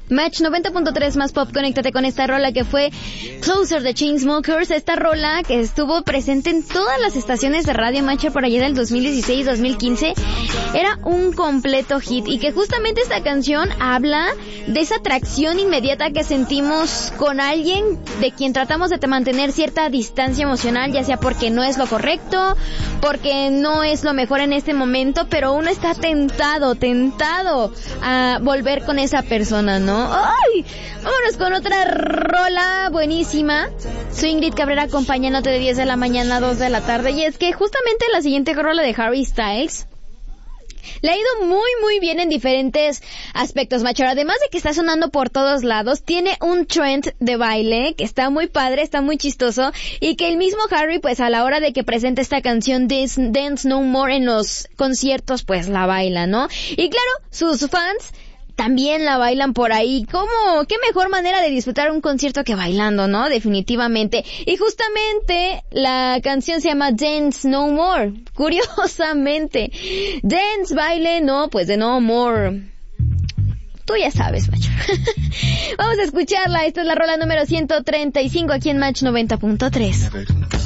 Match 90.3 más pop, conéctate con esta rola que fue Closer de Chainsmokers, esta rola que estuvo presente en todas las estaciones de Radio Match por allá del 2016-2015, era un completo hit y que justamente esta canción habla de esa atracción inmediata que sentimos con alguien de quien tratamos de mantener cierta distancia emocional, ya sea porque no es lo correcto, porque no es lo mejor en este momento, pero uno está tentado a volver con esa persona, ¿no? ¡Ay! Vámonos con otra rola buenísima. Soy Ingrid Cabrera, acompañándote de 10 de la mañana a 2 de la tarde. Y es que justamente la siguiente rola de Harry Styles le ha ido muy bien en diferentes aspectos, macho. Además de que está sonando por todos lados, tiene un trend de baile que está muy padre, está muy chistoso, y que el mismo Harry, pues a la hora de que presenta esta canción Dance No More en los conciertos, pues la baila, ¿no? Y claro, sus fans también la bailan por ahí. ¿Cómo? ¿Qué mejor manera de disfrutar un concierto que bailando, no? Definitivamente. Y justamente la canción se llama Dance No More. Curiosamente. Dance, baile, no, pues de No More. Tú ya sabes, macho. Vamos a escucharla. Esta es la rola número 135 aquí en Match 90.3.